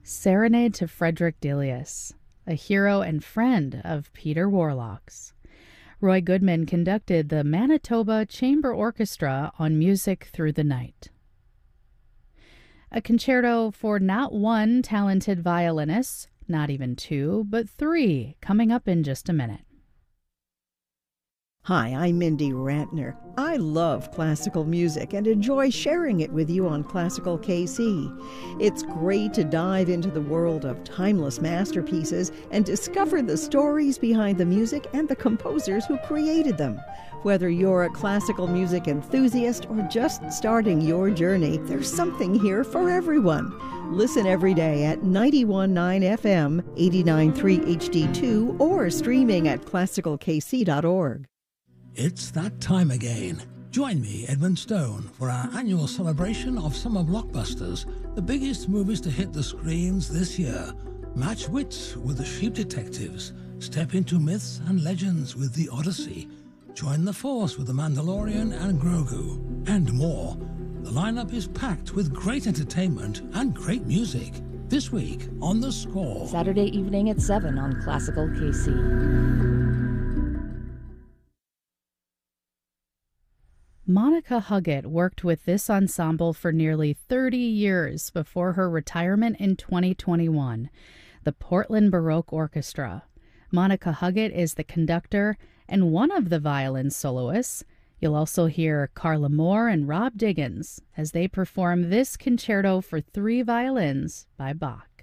Serenade to Frederick Delius, a hero and friend of Peter Warlock's. Roy Goodman conducted the Manitoba Chamber Orchestra on Music Through the Night. A concerto for not one talented violinist, not even two, but three, coming up in just a minute. Hi, I'm Mindy Rantner. I love classical music and enjoy sharing it with you on Classical KC. It's great to dive into the world of timeless masterpieces and discover the stories behind the music and the composers who created them. Whether you're a classical music enthusiast or just starting your journey, there's something here for everyone. Listen every day at 91.9 FM, 89.3 HD2, or streaming at classicalkc.org. It's that time again. Join me, Edmund Stone, for our annual celebration of summer blockbusters, the biggest movies to hit the screens this year. Match wits with the Sheep Detectives. Step into myths and legends with The Odyssey. Join the Force with The Mandalorian and Grogu. And more. The lineup is packed with great entertainment and great music. This week on The Score. Saturday evening at 7 on Classical KC. Monica Huggett worked with this ensemble for nearly 30 years before her retirement in 2021, the Portland Baroque Orchestra. Monica Huggett is the conductor and one of the violin soloists. You'll also hear Carla Moore and Rob Diggins as they perform this concerto for three violins by Bach.